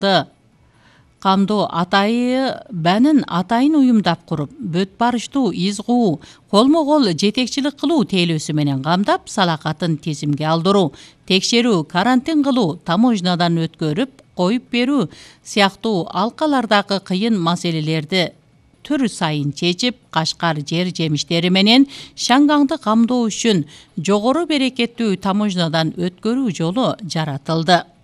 камдоо атайын уюмдап куруп, бөт барыштуу из куу, колмо кол жетекчилик кылуу тейлөөсү менен камдап, салакатын тизимге алдыруу, текшерүү, карантин кылуу, таможнядан өткөрүп коюп берүү сыяктуу алкалардагы кыйын маселелерди түрү сайын чечип, Кашкар жер жемиштери менен Шангаңды камдоо үчүн жогору берекеттүү таможнядан өткөрүү жолу жаратылды.